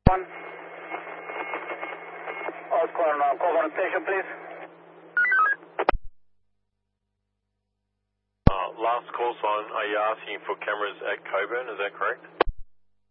One. Oscar, now Coburn Station, please. Last call sign, are you asking for cameras at Coburn, is that correct?